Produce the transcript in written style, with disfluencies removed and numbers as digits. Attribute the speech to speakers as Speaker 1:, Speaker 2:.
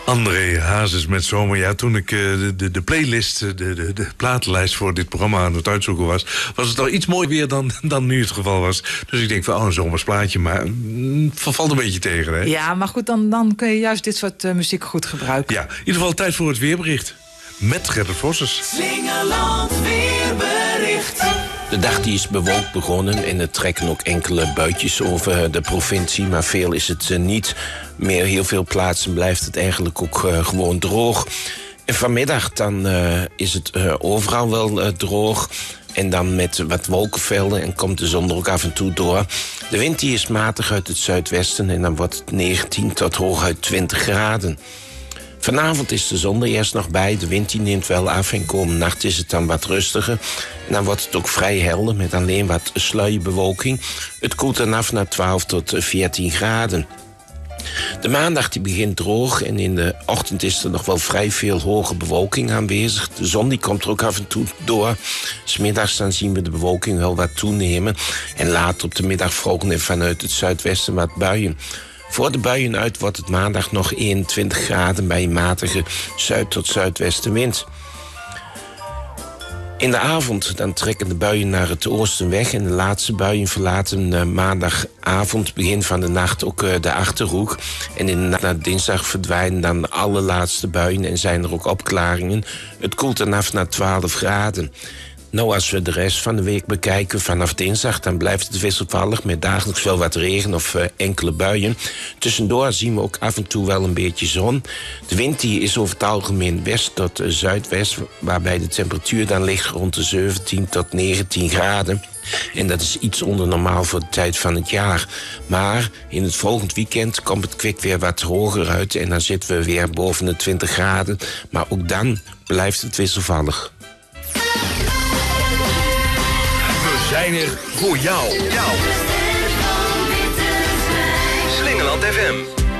Speaker 1: André Hazes met Zomer. Ja, toen ik de playlist, de platenlijst voor dit programma aan het uitzoeken was het al iets mooier weer dan nu het geval was. Dus ik denk van, een zomersplaatje, maar valt een beetje tegen, hè?
Speaker 2: Ja, maar goed, dan kun je juist dit soort muziek goed gebruiken.
Speaker 1: Ja, in ieder geval tijd voor het weerbericht. Met Gerrit Vossers.
Speaker 3: Slingerland weerbericht.
Speaker 4: De dag die is bewolkt begonnen en er trekken ook enkele buitjes over de provincie, maar veel is het niet meer. Heel veel plaatsen blijft het eigenlijk ook gewoon droog. En vanmiddag dan is het overal wel droog. En dan met wat wolkenvelden en komt de zon er ook af en toe door. De wind die is matig uit het zuidwesten en dan wordt het 19 tot hooguit 20 graden. Vanavond is de zon er eerst nog bij. De wind die neemt wel af en komende nacht is het dan wat rustiger. En dan wordt het ook vrij helder met alleen wat sluierbewolking. Het koelt dan af naar 12 tot 14 graden. De maandag die begint droog en in de ochtend is er nog wel vrij veel hoge bewolking aanwezig. De zon die komt er ook af en toe door. 'S Middags dan zien we de bewolking wel wat toenemen. En later op de middag volgen er vanuit het zuidwesten wat buien. Voor de buien uit wordt het maandag nog 21 graden bij een matige zuid- tot zuidwestenwind. In de avond dan trekken de buien naar het oosten weg en de laatste buien verlaten maandagavond, begin van de nacht, ook de Achterhoek. En naar dinsdag verdwijnen dan de allerlaatste buien en zijn er ook opklaringen. Het koelt dan af naar 12 graden. Nou, als we de rest van de week bekijken, vanaf dinsdag, dan blijft het wisselvallig met dagelijks wel wat regen of enkele buien. Tussendoor zien we ook af en toe wel een beetje zon. De wind die is over het algemeen west tot zuidwest, waarbij de temperatuur dan ligt rond de 17 tot 19 graden. En dat is iets onder normaal voor de tijd van het jaar. Maar in het volgend weekend komt het kwik weer wat hoger uit en dan zitten we weer boven de 20 graden. Maar ook dan blijft het wisselvallig.
Speaker 5: We zijn er voor jou. Slingerland FM.